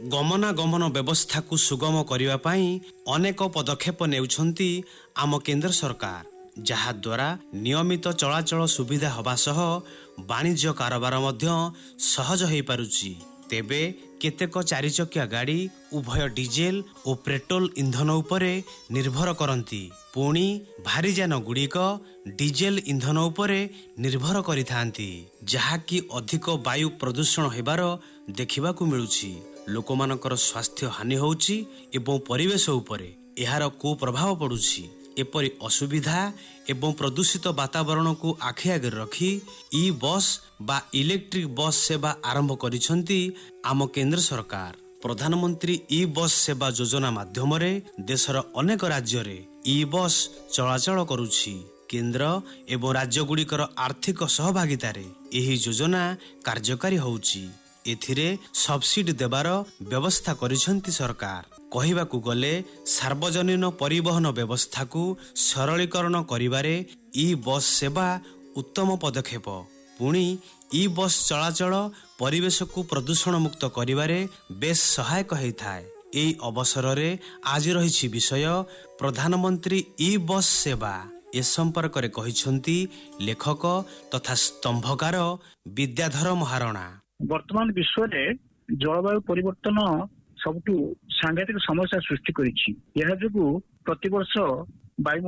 ଗମନାଗମନ ବ୍ୟବସ୍ଥାକୁ ସୁଗମ କରିବା ପାଇଁ ଅନେକ ପଦକ୍ଷେପ ନେଉଛନ୍ତି ଆମ କେନ୍ଦ୍ର ସରକାର, ଯାହାଦ୍ୱାରା ନିୟମିତ ଚଳାଚଳ ସୁବିଧା ହେବା ସହ ବାଣିଜ୍ୟ କାରବାର ମଧ୍ୟ ସହଜ ହୋଇପାରୁଛି। ତେବେ କେତେକ ଚାରିଚକିଆ ଗାଡ଼ି ଉଭୟ ଡିଜେଲ ଓ ପେଟ୍ରୋଲ ଇନ୍ଧନ ଉପରେ ନିର୍ଭର କରନ୍ତି। ପୁଣି ଭାରିଯାନ ଗୁଡ଼ିକ ଡିଜେଲ ଇନ୍ଧନ ଉପରେ ନିର୍ଭର କରିଥାନ୍ତି, ଯାହାକି ଅଧିକ ବାୟୁ ପ୍ରଦୂଷଣ ହେବାର ଦେଖିବାକୁ ମିଳୁଛି। ଲୋକମାନଙ୍କର ସ୍ୱାସ୍ଥ୍ୟ ହାନି ହେଉଛି ଏବଂ ପରିବେଶ ଉପରେ ଏହାର କୁପ୍ରଭାବ ପଡ଼ୁଛି। ଏପରି ଅସୁବିଧା ଏବଂ ପ୍ରଦୂଷିତ ବାତାବରଣକୁ ଆଖି ଆଗରେ ରଖି ଇ ବସ୍ ବା ଇଲେକ୍ଟ୍ରିକ୍ ବସ୍ ସେବା ଆରମ୍ଭ କରିଛନ୍ତି ଆମ କେନ୍ଦ୍ର ସରକାର। ପ୍ରଧାନମନ୍ତ୍ରୀ ଇ ବସ୍ ସେବା ଯୋଜନା ମାଧ୍ୟମରେ ଦେଶର ଅନେକ ରାଜ୍ୟରେ ଇ ବସ୍ ଚଳାଚଳ କରୁଛି। କେନ୍ଦ୍ର ଏବଂ ରାଜ୍ୟଗୁଡ଼ିକର ଆର୍ଥିକ ସହଭାଗିତାରେ ଏହି ଯୋଜନା କାର୍ଯ୍ୟକାରୀ ହେଉଛି। ଏଥିରେ ସବସିଡି ଦେବାର ବ୍ୟବସ୍ଥା କରିଛନ୍ତି ସରକାର। କହିବାକୁ ଗଲେ ସାର୍ବଜନୀନ ପରିବହନ ବ୍ୟବସ୍ଥାକୁ ସରଳୀକରଣ କରିବାରେ ଇ ବସ୍ ସେବା ଉତ୍ତମ ପଦକ୍ଷେପ। ପୁଣି ଇ ବସ୍ ଚଳାଚଳ ପରିବେଶକୁ ପ୍ରଦୂଷଣ ମୁକ୍ତ କରିବାରେ ବେଶ୍ ସହାୟକ ହୋଇଥାଏ। ଏହି ଅବସରରେ ଆଜି ରହିଛି ବିଷୟ ପ୍ରଧାନମନ୍ତ୍ରୀ ଇ ବସ୍ ସେବା। ଏ ସମ୍ପର୍କରେ କହିଛନ୍ତି ଲେଖକ ତଥା ସ୍ତମ୍ଭକାର ବିଦ୍ୟାଧର ମହାରଣା। ବର୍ତ୍ତମାନ ବିଶ୍ୱରେ ଜଳବାୟୁ ପରିବର୍ତ୍ତନ ସବୁଠୁ ସାଂଘାତିକ ସମସ୍ୟା ସୃଷ୍ଟି କରିଛି। ଏହା ଯୋଗୁଁ ପ୍ରତିବର୍ଷ ବାୟୁ